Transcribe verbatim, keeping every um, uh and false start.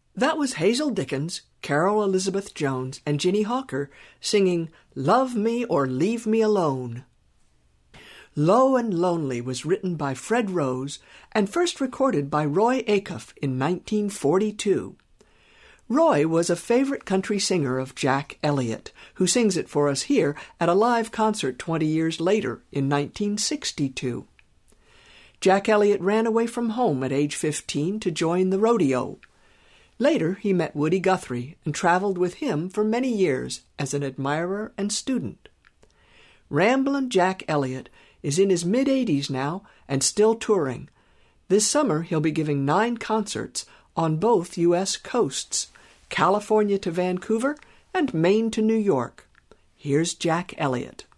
That was Hazel Dickens, Carol Elizabeth Jones, and Ginny Hawker singing Love Me or Leave Me Alone. Low and Lonely was written by Fred Rose and first recorded by Roy Acuff in nineteen forty-two. Roy was a favorite country singer of Jack Elliott, who sings it for us here at a live concert twenty years later in nineteen sixty-two. Jack Elliott ran away from home at age fifteen to join the rodeo. Later, he met Woody Guthrie and traveled with him for many years as an admirer and student. Ramblin' Jack Elliott is in his mid-eighties now and still touring. This summer, he'll be giving nine concerts on both U S coasts, California to Vancouver and Maine to New York. Here's Jack Elliott.